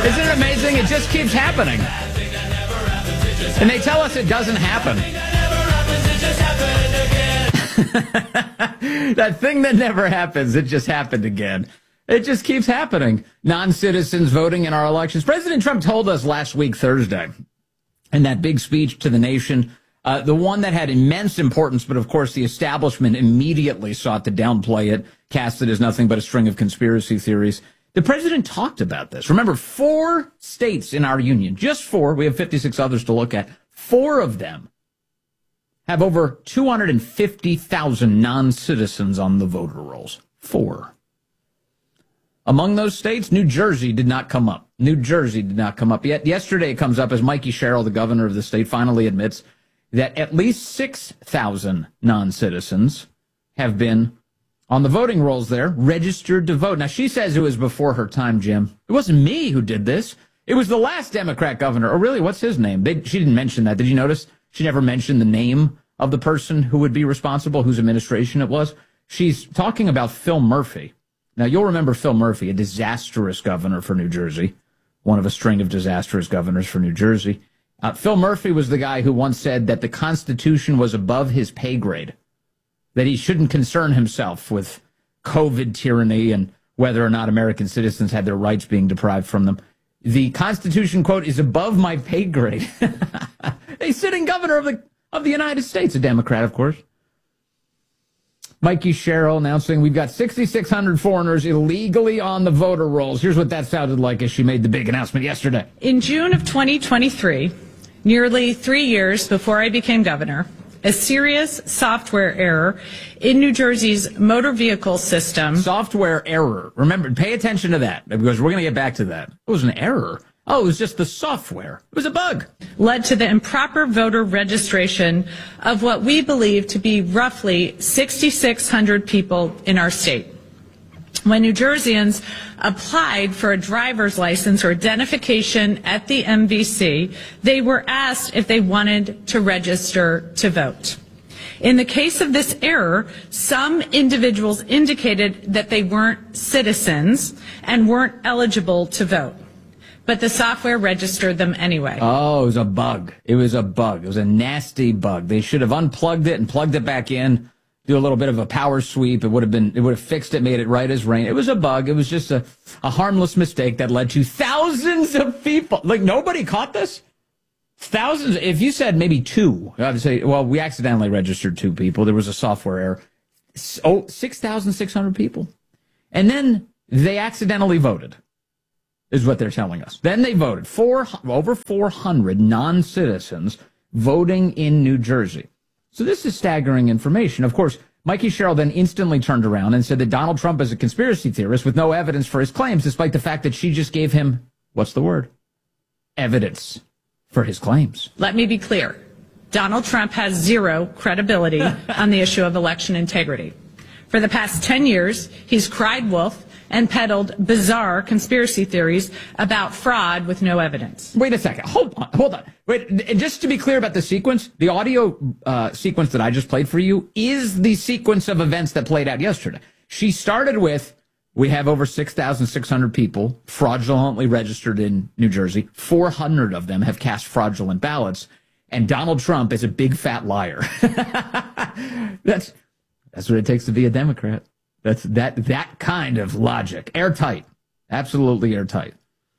Isn't it amazing? It just keeps happening. And they tell us it doesn't happen. That thing that never happens, it just happened again. It just keeps happening. Non-citizens voting in our elections. President Trump told us last week, Thursday, in that big speech to the nation, the one that had immense importance, but of course the establishment immediately sought to downplay it, cast it as nothing but a string of conspiracy theories. The president talked about this. Remember, 4 states in our union, just 4, we have 56 others to look at, 4 of them have over 250,000 non-citizens on the voter rolls. 4. Among those states, New Jersey did not come up. New Jersey did not come up yet. Yesterday it comes up as Mikey Sherrill, the governor of the state, finally admits that at least 6,000 non-citizens have been on the voting rolls there, registered to vote. Now, she says it was before her time, Jim. It wasn't me who did this. It was the last Democrat governor. Or really, what's his name? She didn't mention that. Did you notice? She never mentioned the name of the person who would be responsible, whose administration it was. She's talking about Phil Murphy. Now, you'll remember Phil Murphy, a disastrous governor for New Jersey, one of a string of disastrous governors for New Jersey. Phil Murphy was the guy who once said that the Constitution was above his pay grade, that he shouldn't concern himself with COVID tyranny and whether or not American citizens had their rights being deprived from them. The Constitution, quote, is above my pay grade. A sitting governor of the United States, a Democrat, of course. Mikey Sherrill announcing we've got 6,600 foreigners illegally on the voter rolls. Here's what that sounded like as she made the big announcement yesterday. In June of 2023, nearly 3 years before I became governor, a serious software error in New Jersey's motor vehicle system. Software error. Remember, pay attention to that, because we're going to get back to that. It was an error. Oh, it was just the software. It was a bug. Led to the improper voter registration of what we believe to be roughly 6,600 people in our state. When New Jerseyans applied for a driver's license or identification at the MVC, they were asked if they wanted to register to vote. In the case of this error, some individuals indicated that they weren't citizens and weren't eligible to vote, but the software registered them anyway. Oh, it was a bug. It was a bug. It was a nasty bug. They should have unplugged it and plugged it back in. Do a little bit of a power sweep. It would have fixed it, made it right as rain. It was a bug. It was just a harmless mistake that led to thousands of people. Like, nobody caught this? Thousands. If you said maybe 2, I would say, well, we accidentally registered 2 people. There was a software error. 6,600 people. And then they accidentally voted, is what they're telling us. Then they voted. Over 400 non-citizens voting in New Jersey. So this is staggering information. Of course, Mikey Sherrill then instantly turned around and said that Donald Trump is a conspiracy theorist with no evidence for his claims, despite the fact that she just gave him, what's the word? Evidence for his claims. Let me be clear. Donald Trump has zero credibility on the issue of election integrity. For the past 10 years, he's cried wolf and peddled bizarre conspiracy theories about fraud with no evidence. Wait a second. Hold on. Wait, and just to be clear about the sequence, the audio sequence that I just played for you is the sequence of events that played out yesterday. She started with, we have over 6,600 people fraudulently registered in New Jersey. 400 of them have cast fraudulent ballots. And Donald Trump is a big fat liar. That's what it takes to be a Democrat. That's that kind of logic. Airtight. Absolutely airtight.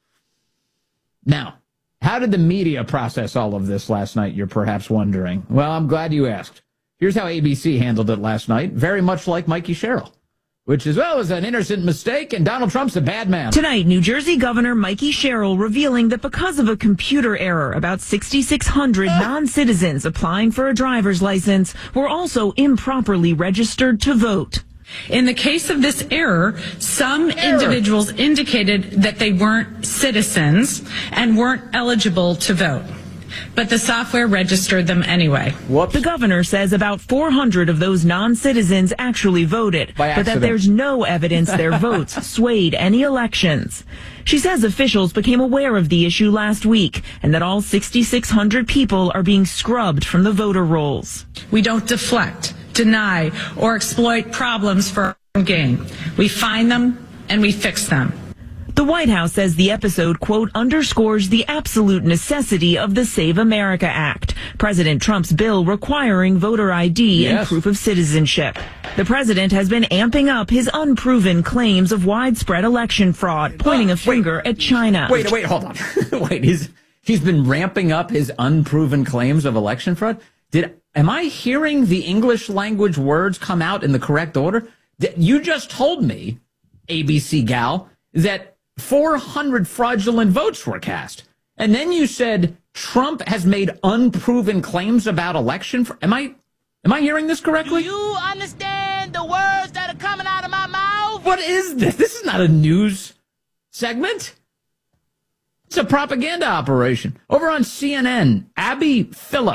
Now, how did the media process all of this last night, you're perhaps wondering? Well, I'm glad you asked. Here's how ABC handled it last night, very much like Mikey Sherrill, which is, well, it was an innocent mistake, and Donald Trump's a bad man. Tonight, New Jersey Governor Mikey Sherrill revealing that because of a computer error, about 6,600 non-citizens applying for a driver's license were also improperly registered to vote. In the case of this error, some individuals indicated that they weren't citizens and weren't eligible to vote, but the software registered them anyway. Whoops. The governor says about 400 of those non-citizens actually voted, but that there's no evidence their votes swayed any elections. She says officials became aware of the issue last week and that all 6,600 people are being scrubbed from the voter rolls. We don't deflect, deny, or exploit problems for our own gain. We find them and we fix them. The White House says the episode, quote, underscores the absolute necessity of the Save America Act, President Trump's bill requiring voter ID and proof of citizenship. The president has been amping up his unproven claims of widespread election fraud, pointing a finger at China. Wait, hold on. Wait, he's been ramping up his unproven claims of election fraud? Am I hearing the English language words come out in the correct order? You just told me, ABC gal, that 400 fraudulent votes were cast. And then you said Trump has made unproven claims about election fraud. Am I hearing this correctly? Do you understand the words that are coming out of my mouth? What is this? This is not a news segment. It's a propaganda operation. Over on CNN, Abby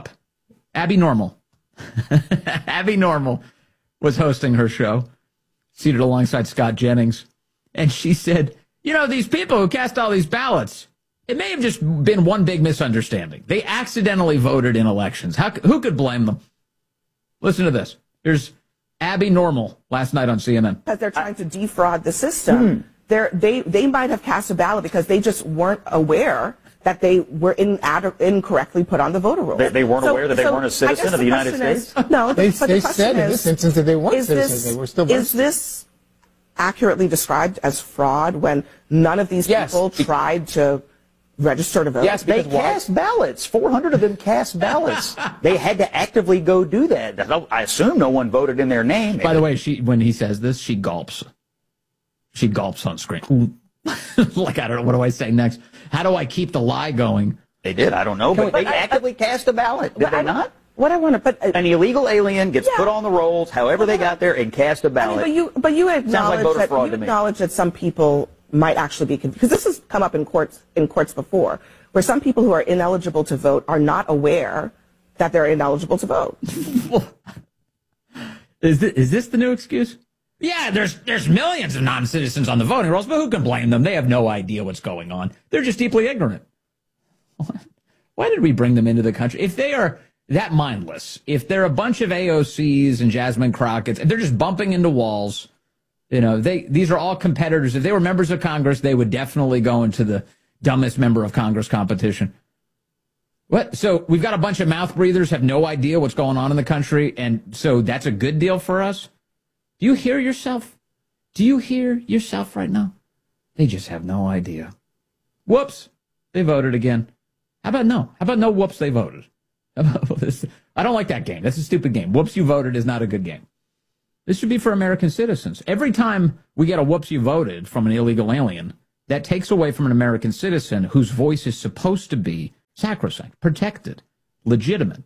Normal. Abby Normal was hosting her show, seated alongside Scott Jennings. And she said, you know, these people who cast all these ballots, it may have just been one big misunderstanding. They accidentally voted in elections. Who could blame them? Listen to this. Here's Abby Normal last night on CNN. Because they're trying to defraud the system. They might have cast a ballot because they just weren't aware that they were incorrectly put on the voter roll. They weren't aware that they weren't a citizen of the United States? No, they said in this instance that they weren't citizens. They were still voting. Is this accurately described as fraud when none of these people tried to register to vote? Yes, they cast ballots. 400 of them cast ballots. They had to actively go do that. I assume no one voted in their name. By the way, when he says this, she gulps. She gulps on screen. Like, I don't know, what do I say next? How do I keep the lie going? They did, I don't know, but they actively cast a ballot, did they not? What I want to put... An illegal alien gets put on the rolls, however they got there, and cast a ballot. But you acknowledge that some people might actually be confused. Because this has come up in courts before, where some people who are ineligible to vote are not aware that they're ineligible to vote. Is this the new excuse? Yeah, there's millions of non-citizens on the voting rolls, but who can blame them? They have no idea what's going on. They're just deeply ignorant. Why did we bring them into the country? If they are that mindless, if they're a bunch of AOCs and Jasmine Crockett's, they're just bumping into walls, you know, these are all competitors. If they were members of Congress, they would definitely go into the dumbest member of Congress competition. What? So we've got a bunch of mouth breathers, have no idea what's going on in the country, and so that's a good deal for us? Do you hear yourself? Do you hear yourself right now? They just have no idea. Whoops, they voted again. How about no? How about no whoops, they voted? How about this? I don't like that game. That's a stupid game. Whoops, you voted is not a good game. This should be for American citizens. Every time we get a whoops, you voted from an illegal alien, that takes away from an American citizen whose voice is supposed to be sacrosanct, protected, legitimate.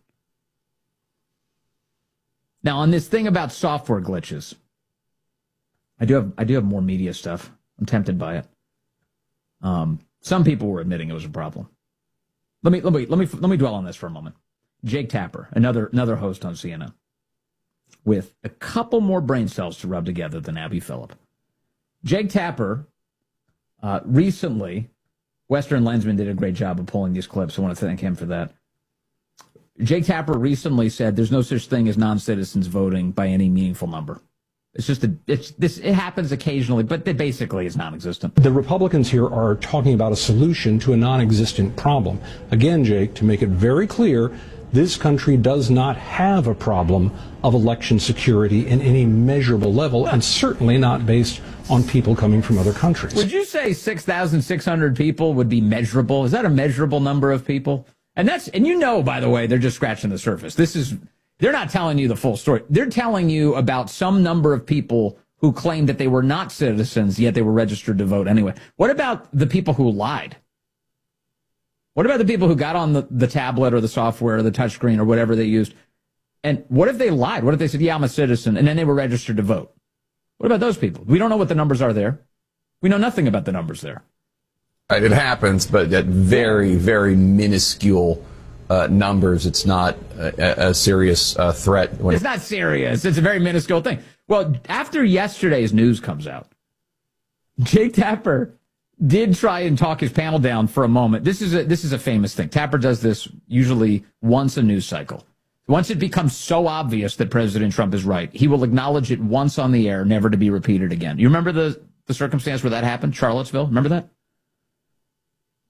Now, on this thing about software glitches, I do have more media stuff. I'm tempted by it. Some people were admitting it was a problem. Let me dwell on this for a moment. Jake Tapper, another host on CNN, with a couple more brain cells to rub together than Abby Phillip. Jake Tapper, recently, Western Lensman did a great job of pulling these clips. I want to thank him for that. Jake Tapper recently said there's no such thing as non-citizens voting by any meaningful number. It's just it happens occasionally, but it basically is non-existent. The Republicans here are talking about a solution to a non-existent problem. Again, Jake, to make it very clear, this country does not have a problem of election security in any measurable level, and certainly not based on people coming from other countries. Would you say 6,600 people would be measurable? Is that a measurable number of people? And you know, by the way, they're just scratching the surface. They're not telling you the full story. They're telling you about some number of people who claimed that they were not citizens, yet they were registered to vote anyway. What about the people who lied? What about the people who got on the tablet or the software or the touchscreen or whatever they used? And what if they lied? What if they said, yeah, I'm a citizen, and then they were registered to vote? What about those people? We don't know what the numbers are there. We know nothing about the numbers there. It happens, but at very, very minuscule numbers. It's not a serious threat. It's not serious. It's a very minuscule thing. Well, after yesterday's news comes out, Jake Tapper did try and talk his panel down for a moment. This is a famous thing. Tapper does this usually once a news cycle. Once it becomes so obvious that President Trump is right, he will acknowledge it once on the air, never to be repeated again. You remember the circumstance where that happened? Charlottesville? Remember that?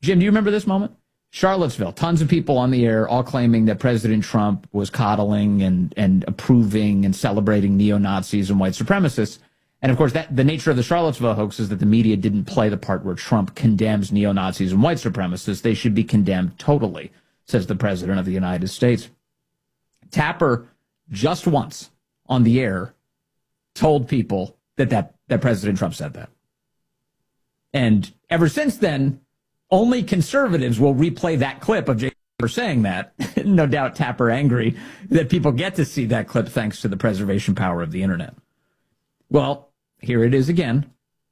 Jim, do you remember this moment? Charlottesville, tons of people on the air all claiming that President Trump was coddling and approving and celebrating neo-Nazis and white supremacists. And, of course, the nature of the Charlottesville hoax is that the media didn't play the part where Trump condemns neo-Nazis and white supremacists. They should be condemned totally, says the President of the United States. Tapper, just once on the air, told people that President Trump said that. And ever since then, only conservatives will replay that clip of Jay Tapper saying that. No doubt Tapper angry that people get to see that clip thanks to the preservation power of the internet. Well, here it is again.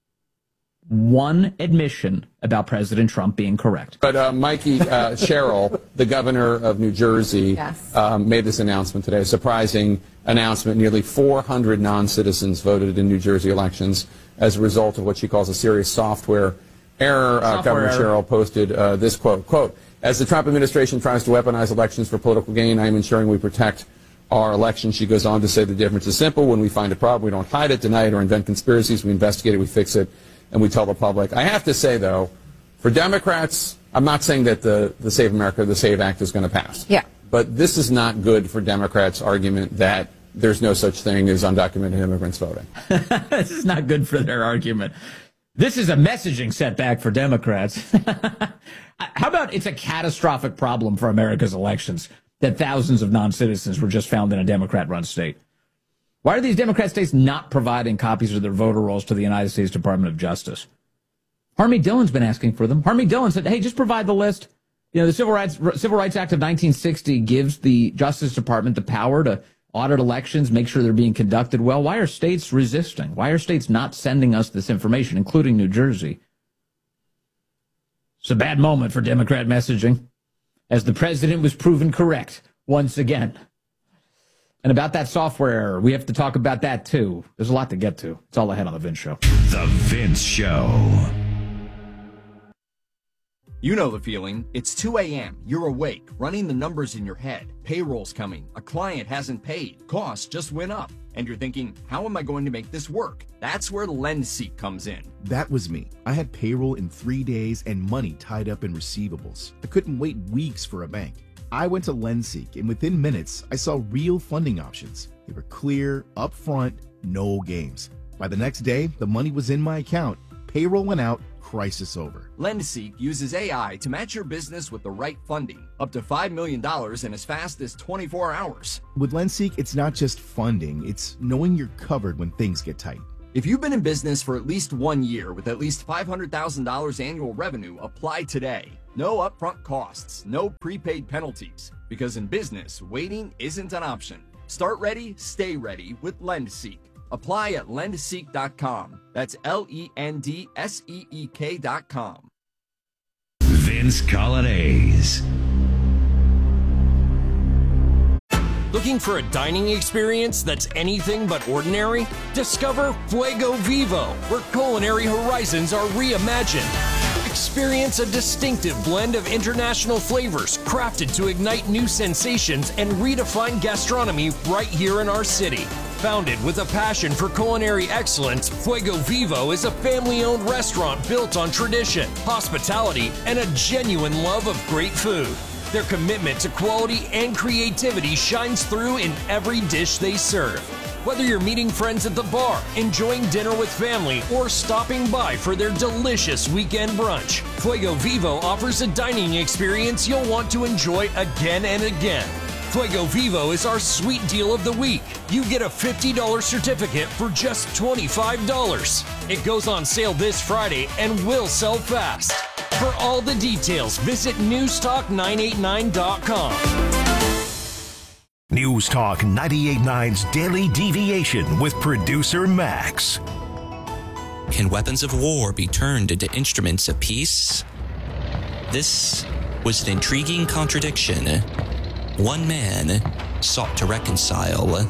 One admission about President Trump being correct. But Mikey Sherrill, the governor of New Jersey, made this announcement today, a surprising announcement. Nearly 400 non-citizens voted in New Jersey elections as a result of what she calls a serious software error. Governor Sherrill posted this quote, as the Trump administration tries to weaponize elections for political gain, I am ensuring we protect our election. She goes on to say the difference is simple. When we find a problem, we don't hide it, deny it, or invent conspiracies. We investigate it, we fix it, and we tell the public. I have to say, though, for Democrats, I'm not saying that the Save America, the SAVE Act is going to pass. Yeah. But this is not good for Democrats' argument that there's no such thing as undocumented immigrants voting. This is not good for their argument. This is a messaging setback for Democrats. How about it's a catastrophic problem for America's elections that thousands of non-citizens were just found in a Democrat-run state? Why are these Democrat states not providing copies of their voter rolls to the United States Department of Justice? Harmy Dillon's been asking for them. Harmy Dillon said, hey, just provide the list. You know, the Civil Rights Act of 1960 gives the Justice Department the power to audit elections, make sure they're being conducted well. Why are states resisting? Why are states not sending us this information, including New Jersey? It's a bad moment for Democrat messaging, as the president was proven correct once again. And about that software error, we have to talk about that, too. There's a lot to get to. It's all ahead on The Vince Show. The Vince Show. You know the feeling. It's 2 a.m. You're awake, running the numbers in your head. Payroll's coming. A client hasn't paid. Costs just went up. And you're thinking, how am I going to make this work? That's where LendSeek comes in. That was me. I had payroll in 3 days and money tied up in receivables. I couldn't wait weeks for a bank. I went to LendSeek, and within minutes, I saw real funding options. They were clear, upfront, no games. By the next day, the money was in my account. Payroll went out. Crisis over. LendSeek uses AI to match your business with the right funding, up to $5 million in as fast as 24 hours. With LendSeek, it's not just funding, it's knowing you're covered when things get tight. If you've been in business for at least 1 year with at least $500,000 annual revenue, apply today. No upfront costs, no prepaid penalties, because in business, waiting isn't an option. Start ready, stay ready with LendSeek. Apply at lendseek.com. That's LENDSEEK.com. Vince Colonnese. Looking for a dining experience that's anything but ordinary? Discover Fuego Vivo, where culinary horizons are reimagined. Experience a distinctive blend of international flavors crafted to ignite new sensations and redefine gastronomy right here in our city. Founded with a passion for culinary excellence, Fuego Vivo is a family-owned restaurant built on tradition, hospitality, and a genuine love of great food. Their commitment to quality and creativity shines through in every dish they serve. Whether you're meeting friends at the bar, enjoying dinner with family, or stopping by for their delicious weekend brunch, Fuego Vivo offers a dining experience you'll want to enjoy again and again. Fuego Vivo is our sweet deal of the week. You get a $50 certificate for just $25. It goes on sale this Friday and will sell fast. For all the details, visit newstalk989.com. News Talk 98.9's Daily Deviation with producer Max. Can weapons of war be turned into instruments of peace? This was an intriguing contradiction. One man sought to reconcile.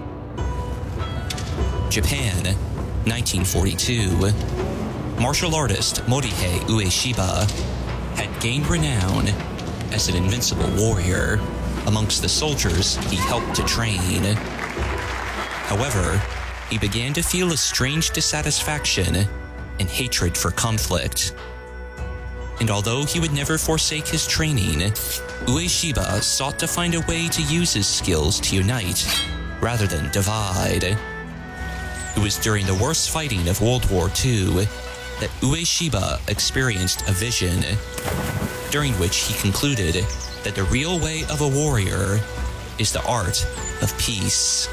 Japan, 1942. Martial artist Morihei Ueshiba had gained renown as an invincible warrior amongst the soldiers he helped to train. However, he began to feel a strange dissatisfaction and hatred for conflict. And although he would never forsake his training, Ueshiba sought to find a way to use his skills to unite rather than divide. It was during the worst fighting of World War II that Ueshiba experienced a vision, during which he concluded that the real way of a warrior is the art of peace.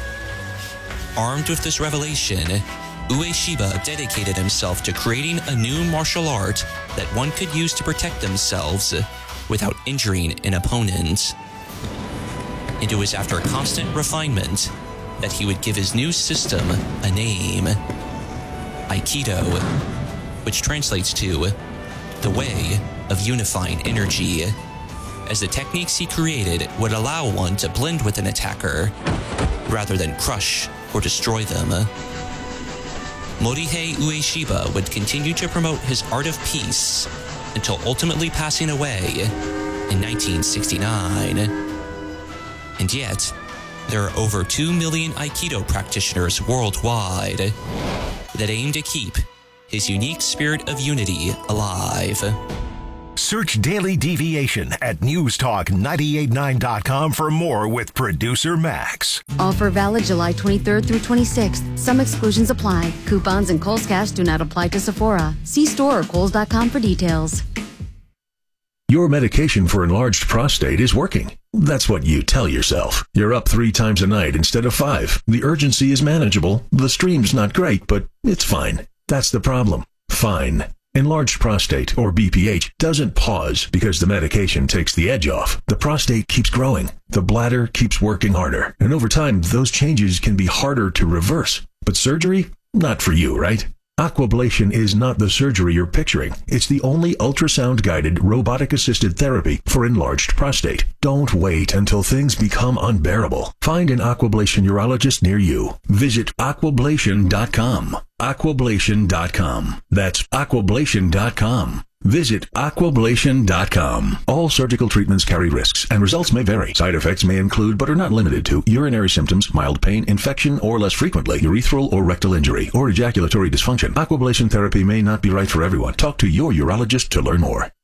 Armed with this revelation, Ueshiba dedicated himself to creating a new martial art that one could use to protect themselves without injuring an opponent. And it was after constant refinement that he would give his new system a name, Aikido, which translates to the way of unifying energy, as the techniques he created would allow one to blend with an attacker rather than crush or destroy them. Morihei Ueshiba would continue to promote his art of peace until ultimately passing away in 1969. And yet, there are over 2 million Aikido practitioners worldwide that aim to keep his unique spirit of unity alive. Search Daily Deviation at newstalk989.com for more with producer Max. Offer valid July 23rd through 26th. Some exclusions apply. Coupons and Kohl's Cash do not apply to Sephora. See store or Kohls.com for details. Your medication for enlarged prostate is working. That's what you tell yourself. You're up 3 times a night instead of 5. The urgency is manageable. The stream's not great, but it's fine. That's the problem. Fine. Enlarged prostate, or BPH, doesn't pause because the medication takes the edge off. The prostate keeps growing. The bladder keeps working harder. And over time, those changes can be harder to reverse. But surgery? Not for you, right? Aquablation is not the surgery you're picturing. It's the only ultrasound-guided, robotic-assisted therapy for enlarged prostate. Don't wait until things become unbearable. Find an Aquablation urologist near you. Visit aquablation.com. Aquablation.com. That's aquablation.com. Visit aquablation.com. All surgical treatments carry risks, and results may vary. Side effects may include, but are not limited to, urinary symptoms, mild pain, infection, or less frequently, urethral or rectal injury, or ejaculatory dysfunction. Aquablation therapy may not be right for everyone. Talk to your urologist to learn more.